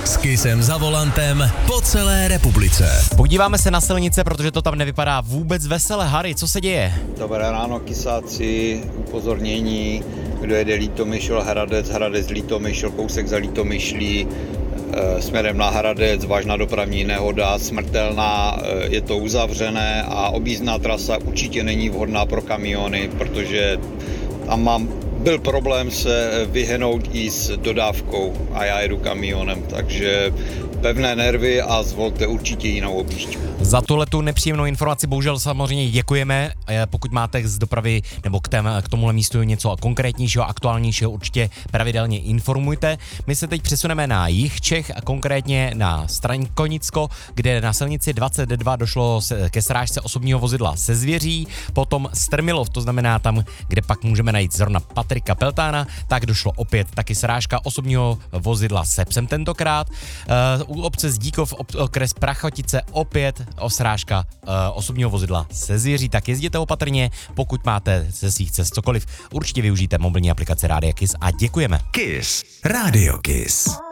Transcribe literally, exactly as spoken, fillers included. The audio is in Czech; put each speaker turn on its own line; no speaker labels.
S Kissem za volantem po celé republice.
Podíváme se na silnice, protože to tam nevypadá vůbec vesele. Harry, co se děje?
Dobré ráno, Kisáci, upozornění, kdo jede Lítomyšl, Hradec, Hradec, Lítomyšl, kousek za Lítomyšlí, e, směrem na Hradec, vážná dopravní nehoda, smrtelná, e, je to uzavřené a objízdná trasa určitě není vhodná pro kamiony, protože tam mám, byl problém se vyhnout i s dodávkou a já jedu kamionem, takže pevné nervy a zvolte určitě jinou objížďku.
Za tuhletu nepříjemnou informaci bohužel samozřejmě děkujeme. Pokud máte z dopravy nebo k, tém, k tomuhle místu něco konkrétnějšího, aktuálnějšího, určitě pravidelně informujte. My se teď přesuneme na jih Čech a konkrétně na Strakonicko, kde na silnici dvacet dva došlo ke srážce osobního vozidla se zvěří, potom Strmilov, to znamená tam, kde pak můžeme najít zrovna Patrika Peltána, tak došlo opět taky srážka osobního vozidla se psem tentokrát. U obce Zdíkov, okres Prachotice, opět osrážka uh, osobního vozidla se zvěří, tak jezděte opatrně, pokud máte ze svých cest cokoliv, určitě využijte mobilní aplikace Rádia Kiss a děkujeme.
Kiss. Rádio Kiss.